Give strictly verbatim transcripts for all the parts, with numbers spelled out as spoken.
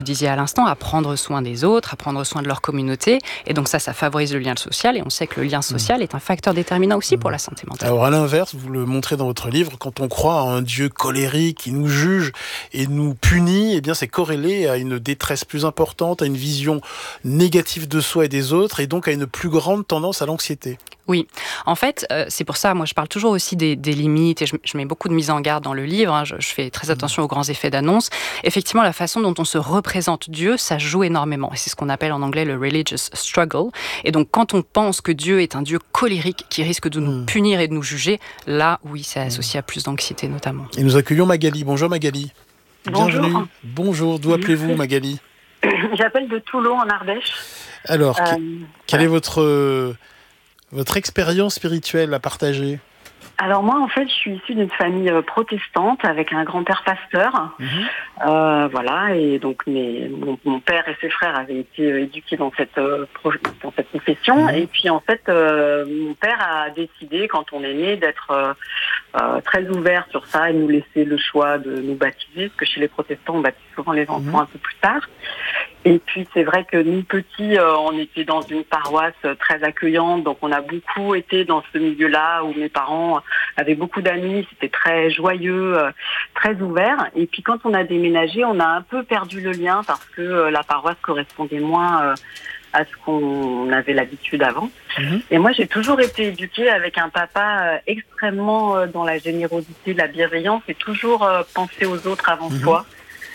Vous disiez à l'instant, à prendre soin des autres, à prendre soin de leur communauté. Et donc ça, ça favorise le lien social. Et on sait que le lien social mmh. est un facteur déterminant aussi mmh. pour la santé mentale. Alors à l'inverse, vous le montrez dans votre livre, quand on croit à un Dieu colérique qui nous juge et nous punit, eh bien c'est corrélé à une détresse plus importante, à une vision négative de soi et des autres, et donc à une plus grande tendance à l'anxiété. Oui, en fait, euh, c'est pour ça, moi je parle toujours aussi des, des limites et je, je mets beaucoup de mise en garde dans le livre, hein, je, je fais très attention aux grands effets d'annonce. Effectivement, la façon dont on se représente Dieu, ça joue énormément et c'est ce qu'on appelle en anglais le religious struggle. Et donc quand on pense que Dieu est un Dieu colérique qui risque de nous mmh. punir et de nous juger, là oui, c'est associé à plus d'anxiété notamment. Et nous accueillons Magali. Bonjour Magali. Bonjour. Bienvenue. Bonjour, d'où appelez-vous Magali? J'appelle de Toulon en Ardèche. Alors, euh, quelle ouais. est votre... Euh, Votre expérience spirituelle à partager? Alors moi, en fait, je suis issue d'une famille protestante avec un grand-père pasteur. Mmh. Euh, voilà, et donc mes, mon, mon père et ses frères avaient été éduqués dans cette, euh, dans cette confession. Mmh. Et puis en fait, euh, mon père a décidé, quand on est né, d'être euh, euh, très ouvert sur ça et nous laisser le choix de nous baptiser, parce que chez les protestants, on baptise souvent les enfants mmh. un peu plus tard. Et puis c'est vrai que nous petits, euh, on était dans une paroisse très accueillante, donc on a beaucoup été dans ce milieu-là où mes parents avaient beaucoup d'amis, c'était très joyeux, euh, très ouvert. Et puis quand on a déménagé, on a un peu perdu le lien parce que euh, la paroisse correspondait moins euh, à ce qu'on avait l'habitude avant. Mmh. Et moi j'ai toujours été éduquée avec un papa euh, extrêmement euh, dans la générosité, la bienveillance et toujours euh, penser aux autres avant mmh. soi.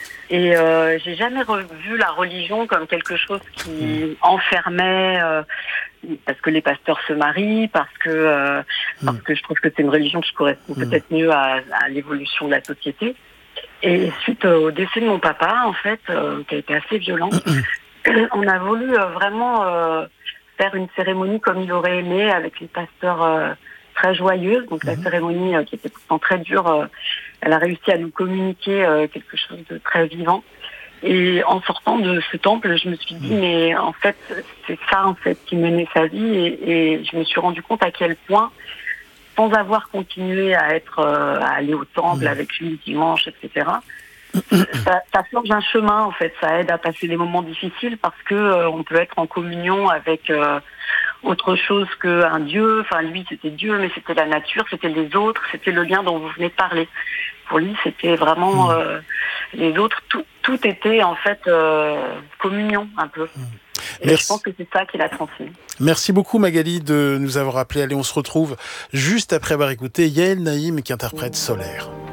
Et euh, j'ai jamais revu la religion comme quelque chose qui mmh. enfermait, euh, parce que les pasteurs se marient, parce que euh, mmh. parce que je trouve que c'est une religion qui correspond mmh. peut-être mieux à, à l'évolution de la société. Et suite au décès de mon papa, en fait, euh, qui a été assez violent, mmh. on a voulu euh, vraiment euh, faire une cérémonie comme il aurait aimé, avec les pasteurs euh, très joyeuse. Donc mmh. la cérémonie euh, qui était pourtant très dure, euh, elle a réussi à nous communiquer euh, quelque chose de très vivant. Et en sortant de ce temple, je me suis dit, mais en fait, c'est ça en fait qui menait sa vie. Et, et je me suis rendu compte à quel point, sans avoir continué à être, euh, à aller au temple mmh. avec lui le dimanche, et cetera, ça, ça forge un chemin en fait. Ça aide à passer des moments difficiles parce que euh, on peut être en communion avec euh, autre chose qu'un Dieu. Enfin, lui, c'était Dieu, mais c'était la nature, c'était les autres, c'était le lien dont vous venez de parler. Pour lui, c'était vraiment euh, les autres. Tout, tout était en fait euh, communion, un peu. Et Merci. Je pense que c'est ça qui l'a transmis. Merci beaucoup Magali de nous avoir appelé. Allez, on se retrouve juste après avoir écouté Yael Naïm qui interprète Solaire.